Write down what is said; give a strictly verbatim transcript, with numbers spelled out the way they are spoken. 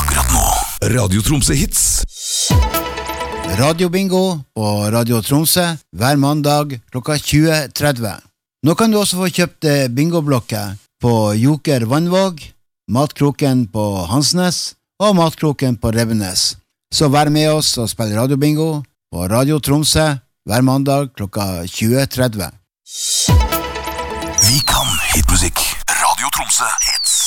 Akkurat nå, Radio Tromsø Hits. Radio Bingo på Radio Tromsø hver mandag klokka tjue tretti. Nå kan du også få kjøpt bingoblokket på Joker Vannvåg, Matkroken på Hansnes og Matkroken på Revenes. Så vær med oss og spill Radio Bingo på Radio Tromsø hver mandag klokka tjue tretti. Vi kan hitmusikk. Radio Tromsø Hits.